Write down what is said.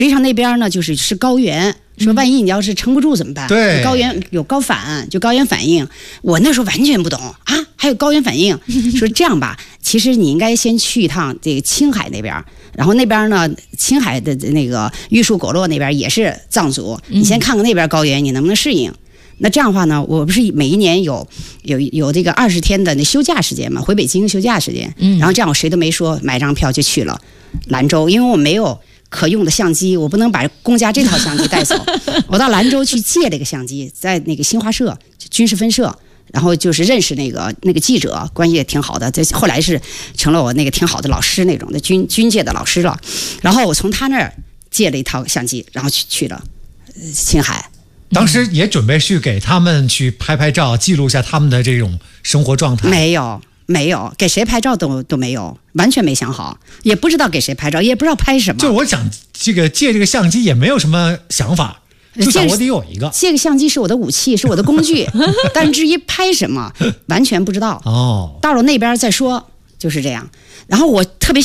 实际上那边呢是高原，说万一你要是撑不住怎么办？ 对， 高原有高反，就高原反应。我那时候完全不懂啊，还有高原反应。说这样吧，其实你应该先去一趟这个青海那边。然后那边呢，青海的那个玉树果洛那边也是藏族，你先看看那边高原，你能不能适应？那这样的话呢，我不是每一年有这个20天的那休假时间嘛，回北京休假时间，然后这样我谁都没说，买张票就去了兰州，因为我没有可用的相机，我不能把公家这套相机带走，我到兰州去借了一个相机，在那个新华社军事分社。然后就是认识那个记者，关系也挺好的。这后来是成了我那个挺好的老师那种的军界的老师了。然后我从他那儿借了一套相机，然后去了青海。 当时也准备去给他们去拍照，记录一下他们的这种生活状态。没有，给谁拍照都没有，完全没想好，也不知道给谁拍照，也不知道拍什么。就我想借这个相机也没有什么想法。至少我得有一个。这个相机是我的武器，是我的工具，但至于拍什么，完全不知道。到了那边再说，就是这样。然后我特别